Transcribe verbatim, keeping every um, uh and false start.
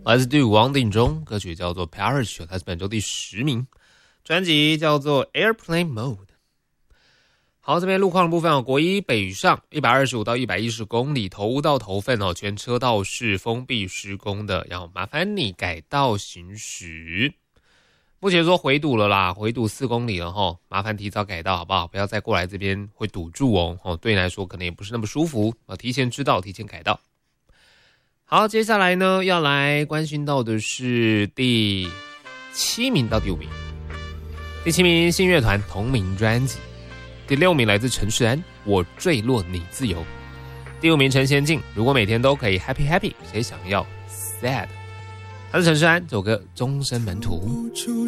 来自于王定中，歌曲叫做 Parachute， 它是本周第十名，专辑叫做 Airplane Mode。好，这边路况的部分哦，国一北上一百二十五到一百一十公里，头到头份哦，全车道是封闭施工的，要麻烦你改道行驶。目前说回堵了啦，回堵四公里了齁，麻烦提早改道好不好？不要再过来这边会堵住哦，哦，对你来说可能也不是那么舒服啊，提前知道，提前改道。好，接下来呢要来关心到的是第七名到第五名。第七名新乐团同名专辑。第六名来自陈世安，我坠落你自由。第五名陈贤进，如果每天都可以 happy happy， 谁想要 sad？ 他是陈世安，这首歌终身门徒。